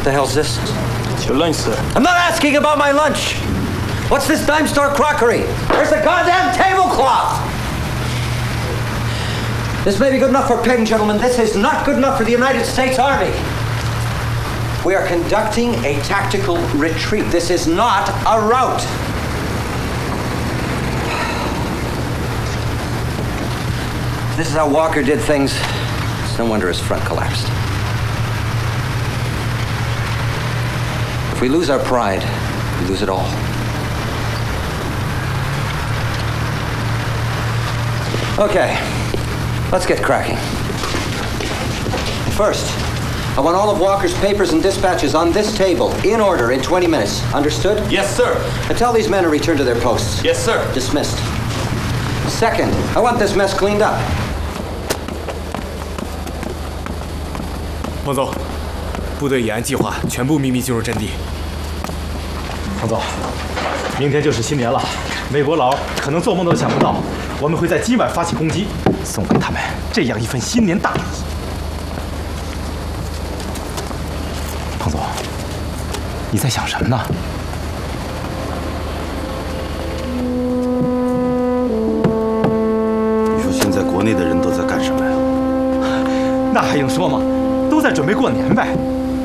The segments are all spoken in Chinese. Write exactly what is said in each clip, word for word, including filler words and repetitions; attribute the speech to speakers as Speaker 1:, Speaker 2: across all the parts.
Speaker 1: the hell's this?
Speaker 2: It's your lunch, sir.
Speaker 1: I'm not asking about my lunch. What's this dime store crockery? Where's the goddamn tablecloth? This may be good enough for Peng, gentlemen. This is not good enough for the United States Army. We are conducting a tactical retreat. This is not a rout. This is how Walker did things. It's no wonder his front collapsed. If we lose our pride, we lose it all. Okay, let's get cracking. First, I want all of Walker's papers and dispatches on this table, in order, in twenty minutes. Understood?
Speaker 2: Yes, sir.
Speaker 1: And tell these men to return to their posts.
Speaker 2: Yes, sir.
Speaker 1: Dismissed. Second, I want this mess cleaned up.
Speaker 3: 彭总，部队已按计划全部秘密进入阵地。
Speaker 4: 彭总，明天就是新年了，美国佬可能做梦都想不到，我们会在今晚发起攻击，送给他们这样一份新年大礼。彭总，你在想什么呢？
Speaker 5: 你说现在国内的人都在干什么呀？
Speaker 4: 那还用说吗？ 都在准备过年呗。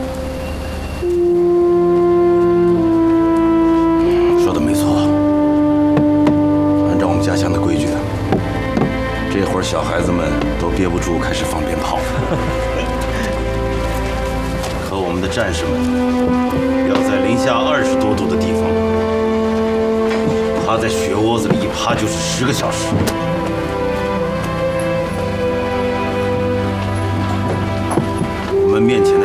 Speaker 5: 说的没错，按照我们家乡的规矩，这会儿小孩子们都憋不住，开始放鞭炮了。可我们的战士们要在零下二十多度的地方，趴在雪窝子里一趴就是十个小时。 我们面前